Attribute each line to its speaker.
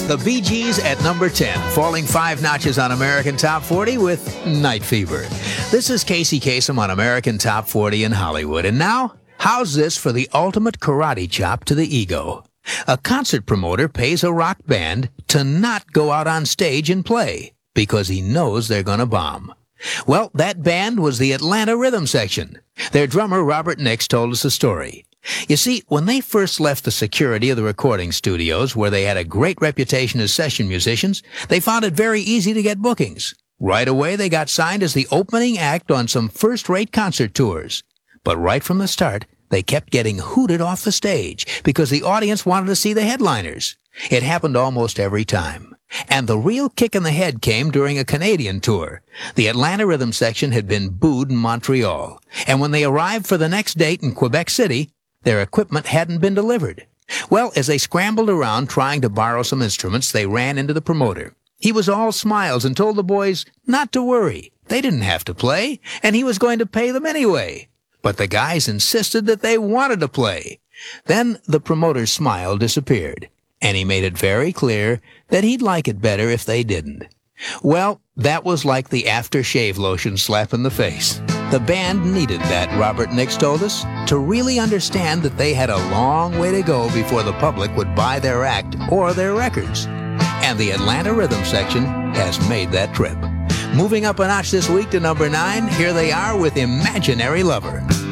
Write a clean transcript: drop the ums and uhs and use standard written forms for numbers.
Speaker 1: The Bee Gees at number 10, falling 5 notches on American Top 40 with Night Fever. This is Casey Kasem on American Top 40 in Hollywood. And now, how's this for the ultimate karate chop to the ego? A concert promoter pays a rock band to not go out on stage and play because he knows they're going to bomb. Well, that band was the Atlanta Rhythm Section. Their drummer, Robert Nix, told us a story. You see, when they first left the security of the recording studios, where they had a great reputation as session musicians, they found it very easy to get bookings. Right away, they got signed as the opening act on some first-rate concert tours. But right from the start, they kept getting hooted off the stage because the audience wanted to see the headliners. It happened almost every time. And the real kick in the head came during a Canadian tour. The Atlanta Rhythm Section had been booed in Montreal. And when they arrived for the next date in Quebec City, their equipment hadn't been delivered. Well, as they scrambled around trying to borrow some instruments, they ran into the promoter. He was all smiles and told the boys not to worry. They didn't have to play, and he was going to pay them anyway. But the guys insisted that they wanted to play. Then the promoter's smile disappeared, and he made it very clear that he'd like it better if they didn't. Well, that was like the aftershave lotion slap in the face. The band needed that, Robert Nix told us, to really understand that they had a long way to go before the public would buy their act or their records. And the Atlanta Rhythm Section has made that trip. Moving up a notch this week to number 9, here they are with Imaginary Lover.